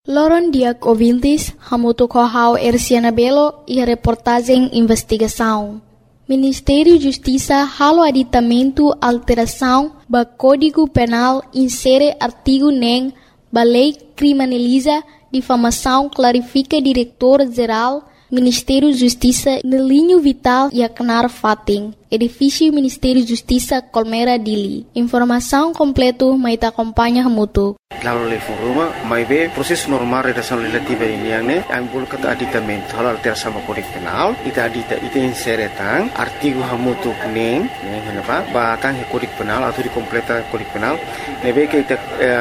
Loron diak ouvintes, hamuto kohau Erciana Belo e a reportagem investigação. Ministério Justiça halo aditamento alteração ba Código Penal insere artigo nem ba lei criminaliza difamação clarifica diretor-geral Ministério Justiça no linho vital e Aknar Fating, edifício Ministério Justiça Colmera Dili. Informação completa mai ta acompanha hamuto. Lalu le foruma mai be proses normal redação legislativa ini yang ne ambul kata aditamento hal alteração ba Código Penal ita insere tang artigo hamutu neng henapa ba tang Código Penal atau di completa Código Penal nebe ke ita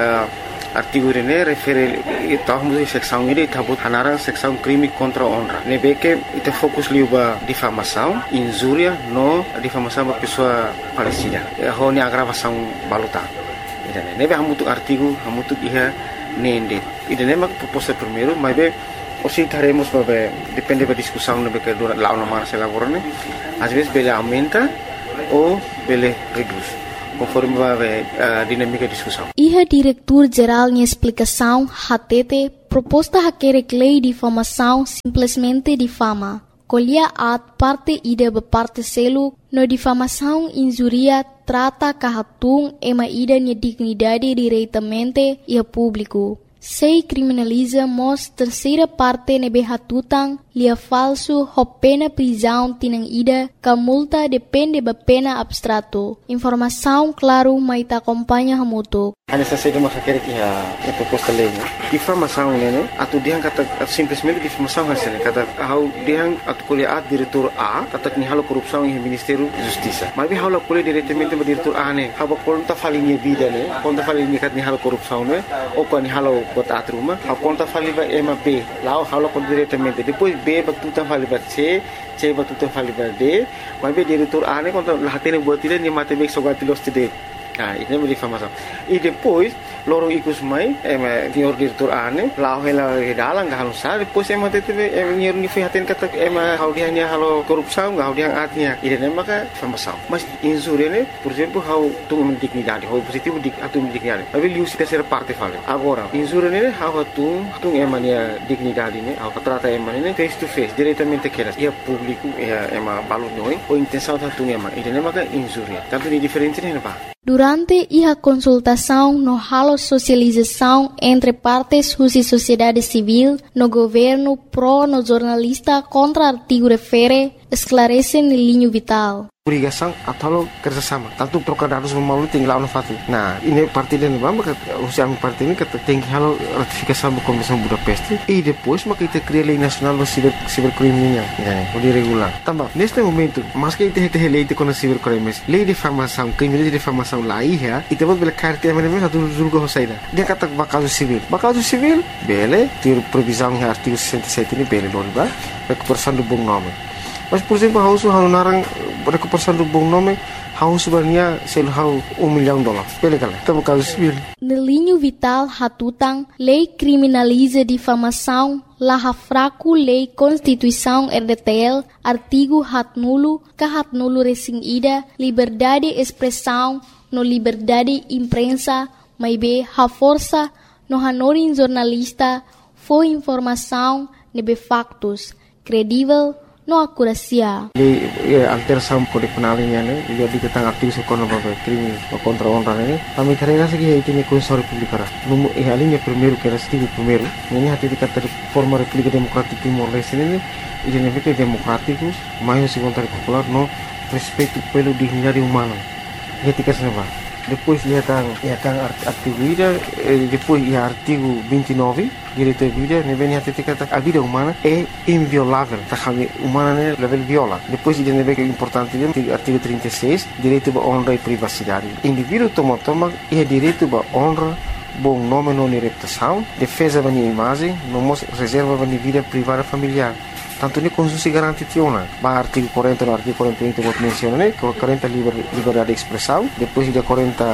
artigo ini refere tahun seksão ini tabut hanarang seksão crime contra honra. Nebe que ita fokus liuba difamação, injúria no difamação ba pessoa falecida. Hone agravação baluta. Idane nebe hamutu artigo hamutu iha nende. Idane mak proposta primeiro, mas be osi taremos ba depende ba discussão nebe que dura lá na mara se lavorane. Às vezes bele aumenta ou bele reduz. Conforme a dinâmica de discussão. Iha diretor-geral em explicação, HTT, proposta hakerek lei difamação simplesmente difama. Colhia at parte ida parte selo, no difamação injuria trata kahatung ema ida nia dignidade diretamente e a público. Sei criminaliza mos terceira parte nebe hatutang lia falso ho pena prisão tinang ida ka multa depende ba pena abstrato. Informação claro mai ta acompanha hamuto. Ana saída mas quer que a proposta lei difamação né atu diang kata simplesmente difamação hasil kata how diang atu kuliah diretor A kata ni halo korupsão em Ministério Justiça. Mas bi halo kuliah diretamente ba diretor A ne haba konta falinha vida ne konta falinha kat ni halo korupsão ne ou kan ni halo bot atruma a conta faliba ema B lá halo kon diretamente depois B batuta faliba C batuta faliba D mas B diretor A ne conta latene buat tidak ni mate bek sogatilos tidak. Nah, ini menjadi difamação. E depois, lorong ikus mai, senhor diretor ane, lá ela dalang gak halusar, depois teve senhor ni fihaten kata how dia ni halo korupsão, how dia atnya. Ini maka difamação. Mas injúria ne, por exemplo, how tu dignidade, how positivo atu dignidade. Tapi liu se terceira parte fala. Agora, injúria ne, how tu emania dignidade ne, how trata emania face to face, diretamente que e público, ema balu noi, ou intenção tu ema. Ini maka injúria. Tanto ni diferente ne ba. Durante a consultação no halo socialização entre partes e sociedade civil, no governo pro no jornalista contra artigo refere, esclarece no linho vital. Obrigação atau kerjasama. Tanto trocar dados melalui tinggal no fati. Nah, ini parti dan bamba usia parti ini kata tinggi halo ratifikasi Konvensi Budapest. E depois maka kita cria lei nacional do cibercriminal, o de regular. Também neste momento, mas que kita lei de contra cibercrimes, lei de difamação, crime de difamação lá ia, e depois bela carta mesmo satu julga hosaida. Dia kata bakaso civil, bele, ter previsão em artigo 67 ini bele doriba, recuperação do bom nome. Mas por exemplo, hausu narang recuperação do bom nome, hausu sebenarnya sel $1 milhão. Pele kala, tá bakaso civil. No linho vital hatutang, lei criminaliza difamação, laha fraco lei Constituição RDTL, artigo hatnulo, kahatnulo resing ida, liberdade expressão, no liberdade imprensa, maibe ha força, no hanorin jornalista, foi informação, nebe factos, credível, no acuracia. Alteração Código Penal ini dia diketang artigo sekono babe crime contra honra ini. Kami terima kasih ini Constituição Republicana. Numu alinha primeiro que era artigo primeiro. Ini hati dikata forma República Democrática Timor-Leste ini identifica democráticos, mais segundo popular no respeito pelo dignidade humana. Etika senapa. Depois ia tang artigo ida, depois ia artigo 29, direito à vida, nebe hati dikata a vida humana é inviolável, tá kami humana né level viola. Depois ia nebe que é importante artigo 36, direito à honra e privacidade. Indivíduo toma é direito à honra, bom nome não reputação, defesa da imagem, não reserva da vida privada familiar. Tanto ni Constituição garante tiona. Ba artigo 40 no artigo 41 que eu mencionei, 40 liberdade de expressão, depois de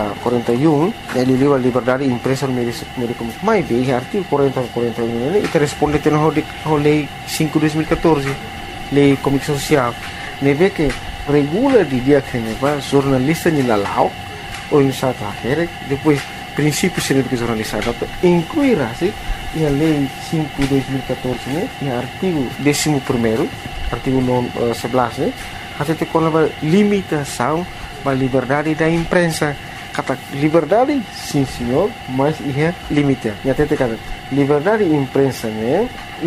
41 ele liberdade de imprensa no meio comunicação. Mas bem, artigo 40 41 ele responde ao lei 5/2014, lei comunicação social. Neve que regula de dia que neva jornalista ni lalau ou iniciativa depois princípios científicos jornalizados, incluirá-se a Lei 5/2014, né, e artigo 11º, artigo 11, né, até com a limitação da liberdade da imprensa. Kata liberdade, sim senhor, mas é limite. E até kata liberdade da imprensa, né,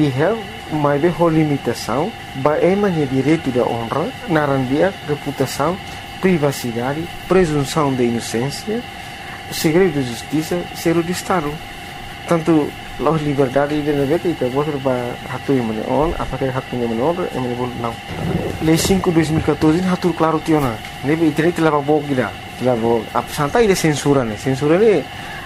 mas é limitação, é direito da honra, narandia, reputação, privacidade, presunção de inocência, segredo de justiça, segredo de Estado. Tanto as liberdades de negara itu bos para hatu yang menon, apakah hatu yang menon, yang menebol não. Lei 5/2014 hatu claro tiona. Nebe internet leva bog gida, leva santai de censura né. Censura né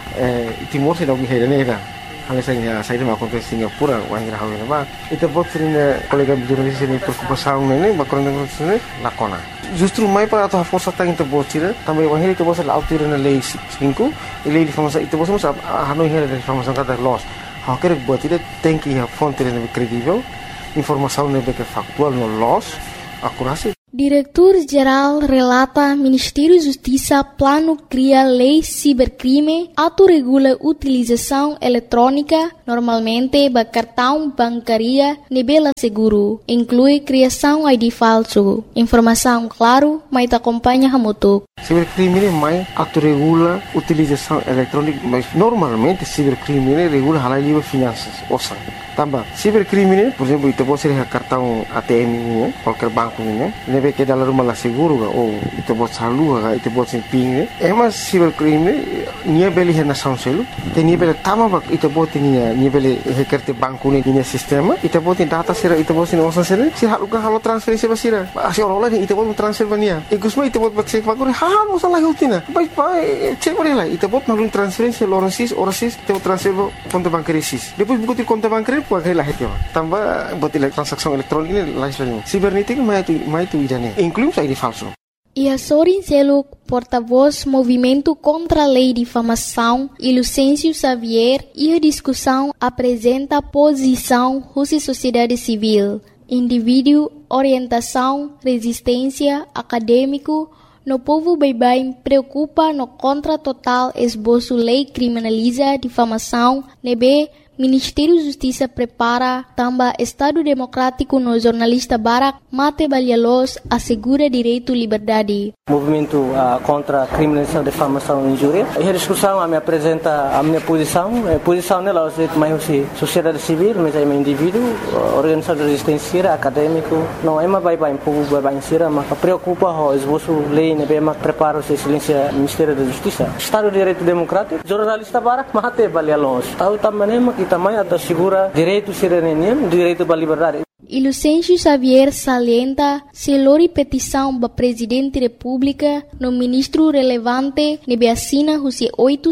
Timor se dog hera né. Hanya saya mau konten Singapura, wangira hawe ba. Itu bot sering kolega jurnalis ini preocupação né, bakron né, lakona. Justru mai para atau força tá into bot tira, também wangira itu bot la autir na lei 5, lei de famosa itu bot masa hanoi hera de famosa kata loss. Qualquer bot tira tem que a fonte credível, informação né que factual no loss, akurasi. Diretor-Geral relata Ministério Justiça plano cria lei cibercrime, autorregula utilização eletrônica, normalmente ba cartão bancária nebela seguro, inclui criação ID falso. Informação claro, mas acompanha hamutuk. Cibercrime mais autorregula utilização eletrônica, mas normalmente cibercrime regula halal livre finanças, ouça. Tambah, cibercrime, por exemplo, itu pode ser cartão ATM ini, qualquer banco ini, nebe que dalam rumah seguro ou itu pode saldo, itu pode ser PIN. Mas cibercrime, nia beli hena selu, te nia beli tama itu pode nia beli hekerte banco ini nia sistema, itu pode data sera, itu pode nia osan sera, si haluka halo transferensi basira, asi orang itu pode transfer bania. Igusma itu pode cek bagore, halo salah utina, baik cek boleh lah, itu pode nalun transferensi orasis, itu transfer konta bankarisis. Depois buku konta bankari pakai lah itu, tambah buat transaksi elektronik ini lain. Cibernética mais itu idane, inclui ID falso. E Sorin Seluk, porta-voz Movimento contra a Lei de Difamação, e Lucêncio Xavier, e a discussão apresenta posição Rússia Sociedade Civil, indivíduo, orientação, resistência, acadêmico, no povo bem preocupa no contra total esboço lei criminaliza difamação, nebe Ministério da Justiça prepara também Estado Democrático no jornalista Barak Mate Balialos assegura direito à liberdade. Movimento contra a criminalização, difamação e injúria. A discussão me apresenta a minha posição. A posição nela é mais sociedade civil, mas é um indivíduo, organização de resistência, acadêmico. Não é mais bem povo bem sira, mas preocupa o esboço lei, né, bem prepara o excelência Ministério da Justiça. Estado de Direito Democrático, jornalista Barak Mate Balialos. Tahu também que também assegura direito cidadania, direito à liberdade. E Lucêncio Xavier salienta se lori petição para Presidente da República no ministro relevante nebe assina os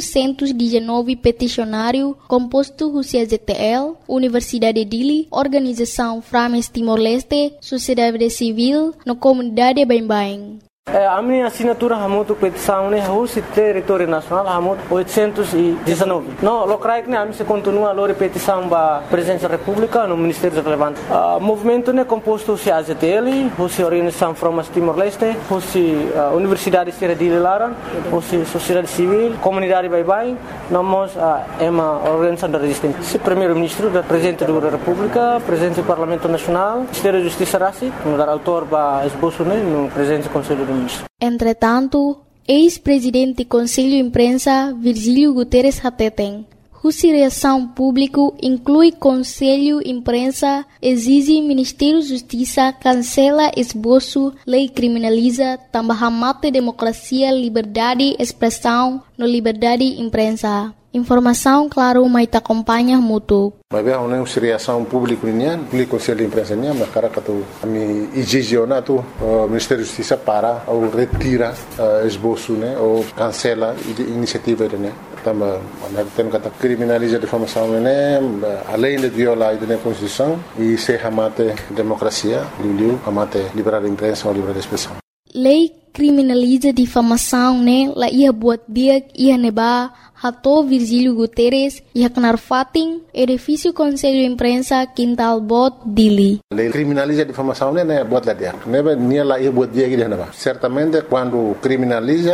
819 peticionário composto os ZTL, Universidade de Dili, Organização Frames Timor-Leste, Sociedade Civil, no comunidade Bem-Bem. A minha assinatura é muito petição, né? O território nacional é muito 819. Não, locais que a se continua a repetição da presença da República no Ministério relevante. O movimento é composto de AZTL, a Organização Frames Timor-Leste, a Universidade de Lara, a Sociedade Civil, Comunidade Bye-Bye, nós é uma organização da resistência. O primeiro-ministro, o presidente da República, presidente do Parlamento Nacional, Ministério da Justiça Rassi, o autor da esboço no presidente do Conselho do Entretanto, ex-presidente do Conselho de Imprensa, Virgílio Guterres Hateten, cuja reação pública inclui Conselho de Imprensa, exige Ministério da Justiça cancela esboço, lei criminaliza, também mata democracia, liberdade, expressão, no liberdade de imprensa. Informação, claro, mas acompanha muito. Mas bem, uma reação pública nian, o Conselho de Imprensa nian, mas cara que tu ami exigionato o Ministério da Justiça para ou retira esboço, né, ou cancela iniciativa, né. Também, tem que criminalizar a difamação, né, além de violar a Constituição e se amate democracia, amate liberdade de imprensa ou liberdade de expressão. Lei criminaliza difamação, né? La ia buat dia ia neba hato Virgílio Guterres ia kenar fating edifício Conselho de Imprensa Quintal Bot Dili. Lei criminaliza difamação, né? Buat lá dia. Neba nia la ia buat dia que neba. Certamente quando criminaliza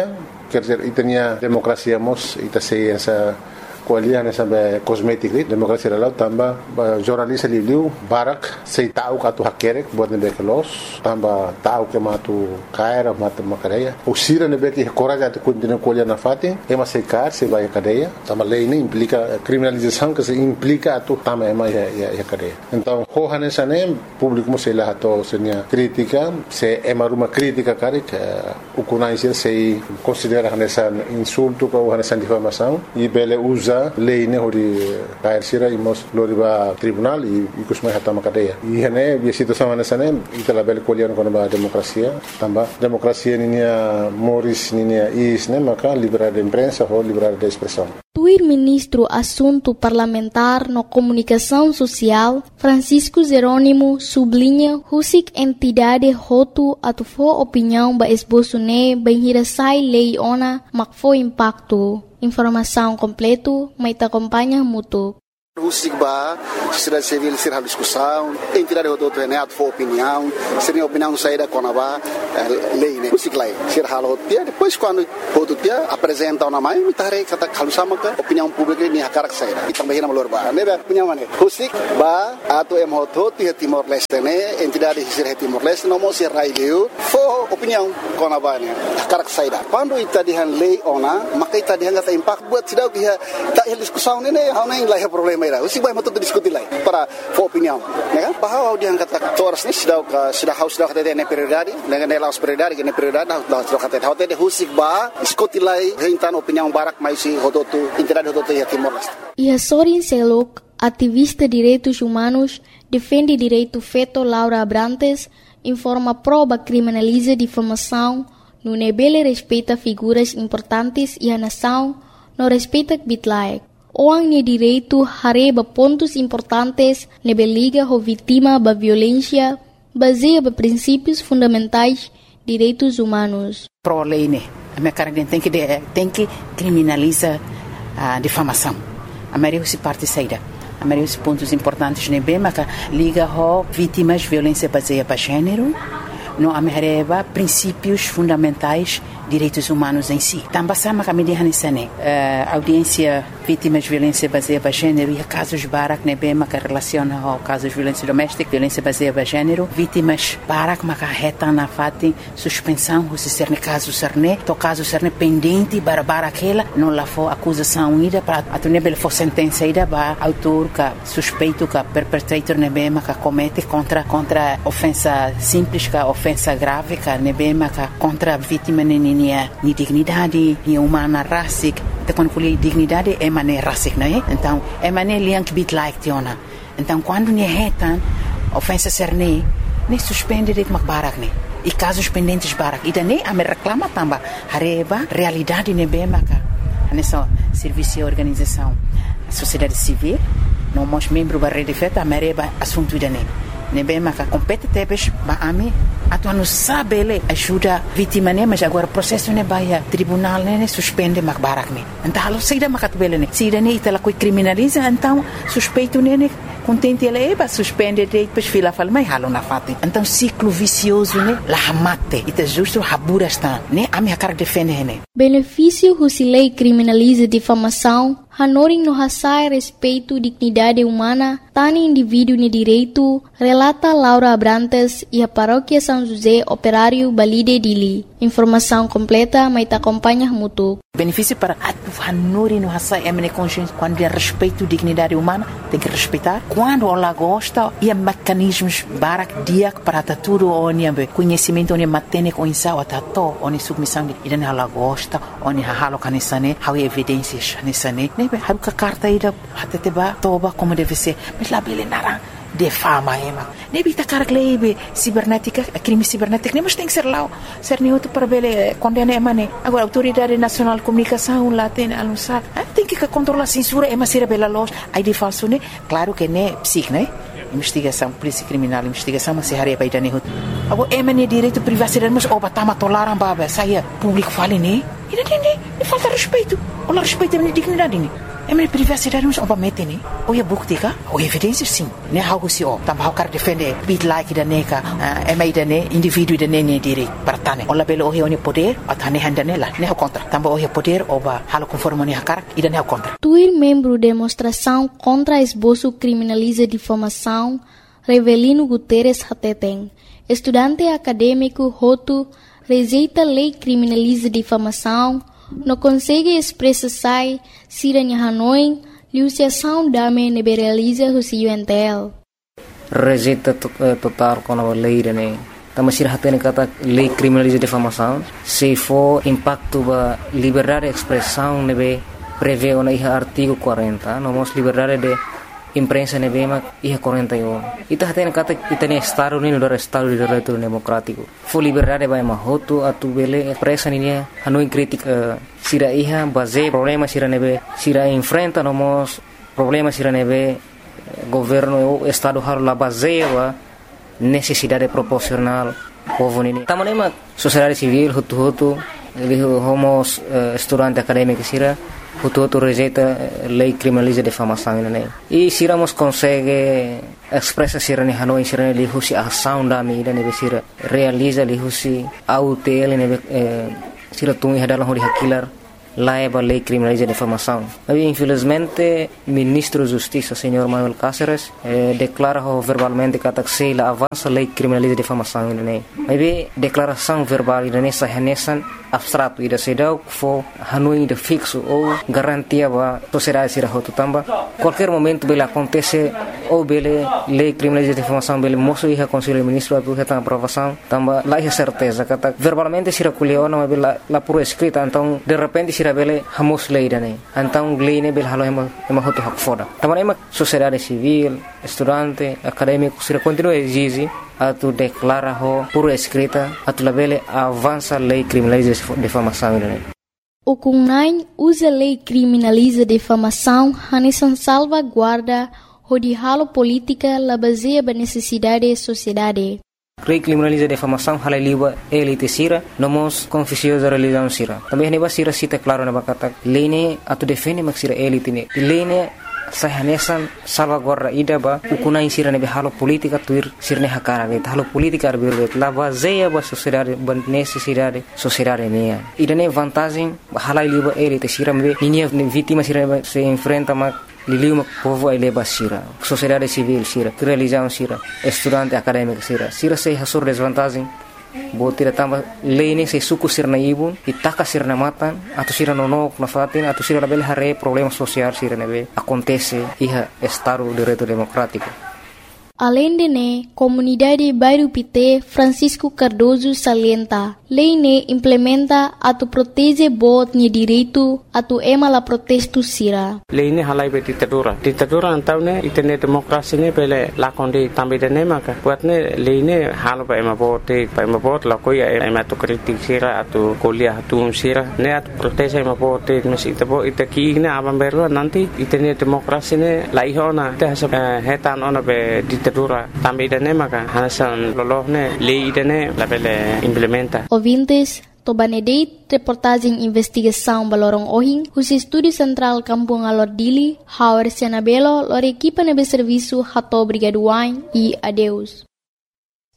quer dizer, itania demokrasia mos ita ciência kualian sampai kosmetik demokrasi lalau tambah jurnalis liu barak sei tahu katu hakerek buat nebe kelos tambah tahu ke matu kaira matu makadeia usira nebe que coragem de continuar kualian na fatin ema sei kar sei vai cadeia tambah lei ini implica criminalização que se implica atu tambah ema ya cadeia então hohane sane público mo sei lá to senia crítica se ema uma crítica karik ukunai sei considera nessa insulto ou nessa difamação e bele usa lei ne hori kair sira imos loriba tribunal e kusmai hatama cadeia e hene a situação nessa itala bel kolian kono ba demokrasia tamba demokrasia ninia moris ninia is ne maka liberdade de imprensa ou liberdade de expressão. O ministro Assunto Parlamentar no Comunicação Social, Francisco Jerônimo, sublinha que entidade roto atufo opinião ba esboço ne bem hirasai lei ona makfo impacto. Informação completo, mas te acompanha mútuo. Husik ba, sociedade civil ser discussão, entidade roto neat for opinião, seria opinião saída com a lei né, husik lai, ser halo dia depois quando roto dia apresenta uma mãe, mitare kata kalau sama ke opinião pública ni hakarak saída, e também na malor ba, né opinião mana, husik ba atau roto dia Timor Leste né, entidade ser Timor Leste não mo ser raileu, for opinião com a ba né, hakarak saída. Quando itadihan lei ona, maka itadihan kata impact buat sidau dia tak discussão né, hau nem lai problema o si vai matuto diskuti lai para for opinião né bahwa dia kata toras ni sudah haus dah kata ne prioridade dengan nelas prioridade ne prioridade dah kata hote de husik ba diskuti lai hentan opinião barak mais si hodoto entidade hodoto ya Timor Leste. E Sorin Selok, ativista de direitos humanos, defende direito feito Laura Abrantes, informa prova criminaliza difamação, no nebele respeita figuras importantes e a nação não respeita bitlaek. Orang ni direito hareba pontos importantes nebe liga ho vítima ba violência baseia ba princípios fundamentais direitos humanos. Pro lei né, a minha cara tem que criminalizar a difamação. A maioria se parte saída. A maioria dos pontos importantes nebe maka liga ho vítimas de violência baseada para gênero. No amereba princípios fundamentais direitos humanos em si. Também sama kami dihanisane audiência vítimas de violência baseada em gênero e casos barak nebe maka relaciona ao casos de violência doméstica, violência baseada em gênero, vítimas barak maka reta na fati suspensão se ser ne caso serne, to caso serne pendente bara aquela não lá for acusação ida para atunebel for sentença ida ba autor ka suspeito ka perpetrator nebe maka comete contra ofensa simples ka ofensa grave ka nebe maka contra vítima ni dignidade, ni humana rasik. Então quando falo dignidade é mané rasik, não é? Então é mané liank bit like tiona. Então quando ni retan ofensa serne, ne suspende de makbarak ne. E casos pendentes barak. E daí a me reclama tamba hareba realidade ne be maka. Nessa serviço e organização sociedade civil, não mos membro da rede feta a mereba assunto dane. Nebe maka competitebes ba ami atu anu sabele ajuda vítima ne mas agora processo ne baia tribunal ne suspende mak barak ne então halo seida makat bele ne seida ne itala coi criminaliza então suspeito ne contente ela eba suspende de depois fila fala mai halo na fati então ciclo vicioso ne la hamate ita justo habura está ne ami hakar defende ne benefício husilei criminaliza difamação Hanoring no hasai respeito dignidade humana, tani indivíduo ni direito, relata Laura Abrantes e a paróquia São José Operário Balide Dili. Informação completa, mas te acompanha mútuo. Benefício para Hanoring no hasai emene consciência quando é respeito dignidade humana, tem que respeitar. Quando ela gosta, e há mecanismos barak diak para tudo onde conhecimento onde matene com insau atato onde submissão de ida ela gosta, onde halo kanisane, há evidências kanisane. Haruka carta ida hateteba toba como deve ser mas lá bele narang de fama ema nebi ta karak lebe cibernética crime cibernético mas tem que ser lá ser neuto para bele condena emane agora autoridade nacional de comunicação lá tem anunciar tem que controlar a censura ema ser bela loja aí de falso né claro que né psic né investigação polícia criminal investigação mas se haria para idane hut agora emane direito privacidade mas obatama tolaram baba saia público fale né e falta respeito. Olha respeito a minha dignidade. minha privacidade não é mete né ou é bukti ka ou evidência sim né algo se o também o cara defender bit like da neka da né indivíduo da né direito para tane ou labelo o é poder a tane handa nela né o contra também o é poder ou ba halo conforme né cara e da né o contra Tuir membro demonstração contra esboço criminaliza difamação Revelino Guterres Hateteng estudante acadêmico Hotu rejeita lei criminaliza difamação não consegue expressar se Hanoi Luciação dame neberaliza o UNTL. Rejeita total com a lei né. Também se hatene kata lei criminaliza difamação. Se for impacto ba liberdade de expressão nebe prevê na artigo 40, nomos liberdade de imprensa nebe ma 41. Ita hatene kata itane Estado ni no Estado de Direito Democrático. For liberdade ba ma hotu atu bele expressa ni Hanoi crítica sira iha base problema sira nebe sira enfrenta nomos problema sira nebe governo o Estado har la base wa necessidade proporcional povo nini tamanema sociedade civil hutu homos estudante acadêmico sira hutu rejeita lei criminaliza difamação né e siramos consegue expressa sira ni Hanoi sira li husi ação da mi nebe sira realiza li husi autel nebe sira tungi hadalah hori hakilar laiba lei criminaliza difamação. Mas infelizmente ministro da Justiça, senhor Manuel Cáceres, declara verbalmente que se la avança lei criminaliza difamação né. Mas declaração verbal né sahanesan abstrato ida sedau fo Hanoi de fixo ou garantia ba sociedade sira hotu tamba qualquer momento bela acontece ou bele lei criminaliza difamação bele moço e conselho ministro atu reta aprovação tamba lá é certeza que verbalmente sira culiona mas bela la por escrita então de repente sira bele hamos lei dane então lei ne bele halo ema hotu hak foda tamba ema sociedade civil estudante acadêmico sira continua exige atu declara ho por escrita atu labele avança lei criminaliza difamação né. O CUNAI usa lei criminaliza difamação hanesan salvaguarda de halo política la baseia ba necessidade da sociedade. Lei criminaliza difamação hala liba elite sira nomos confusiosa religião sira. Também neba sira cita claro na bakata lei ne atu defende mak sira elite ne. Lei ne sahanesan salvaguarda ida ba ukunai sira nebe halo politika tuir sirne hakara ge halo politika arbirbe la baseia ba sociedade ba necessidade sociedade mea ida ne vantagem hala liba elite sira me ninia vítima sira se enfrenta ma liliu povo ai leba sira sociedade civil sira religião sira estudante acadêmico sira se hasur desvantagem botira tamba lei se suku sirna ibun itaka sirna matan atau sira nonok na fatin atau sira label hare problema social sira nebe acontece iha Estado de Direito Democrático. Além de ne, comunidade Bairro Pité Francisco Cardoso salienta, lei ne implementa atu protege bot ni direito atu ema la protesto sira. Lei ne halai be ditadura antau ne itene demokrasi ne pele lakonde tambe de ne maka buat ne lei ne halo ba ema bot la koya ema tu kritik sira atu kuliah atu sira ne atu protege ema bot mes ita ki ne aban berlo nanti itene demokrasi ne laihona te hetan ona be ditadura tambe de ne maka hasan lolohne lei de ne la pele implementa. Ouvintes, Tobanedeit, reportagem investigação Balorong Ohing, o Estúdio Central Kampung Alordili, Howard Senabelo, lor equipa nebe serviço Hato Brigaduain e adeus.